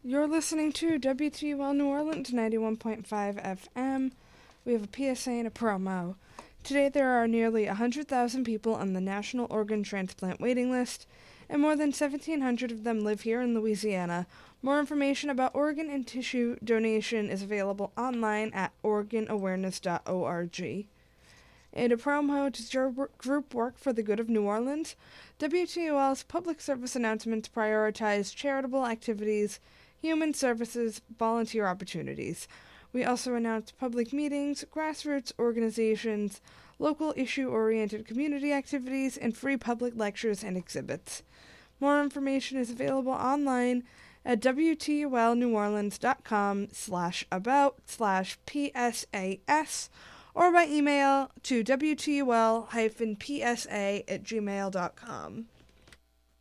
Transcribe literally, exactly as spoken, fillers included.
You're listening to W T U L New Orleans ninety-one point five F M. We have a P S A and a promo. Today there are nearly one hundred thousand people on the National Organ Transplant waiting list, and more than seventeen hundred of them live here in Louisiana. More information about organ and tissue donation is available online at organ awareness dot org. In a promo, does your group work for the good of New Orleans? W T U L's public service announcements prioritize charitable activities, human services, volunteer opportunities. We also announce public meetings, grassroots organizations, local issue-oriented community activities, and free public lectures and exhibits. More information is available online at W T U L New Orleans dot com slash about slash P S A S or by email to W T U L P S A at gmail dot com.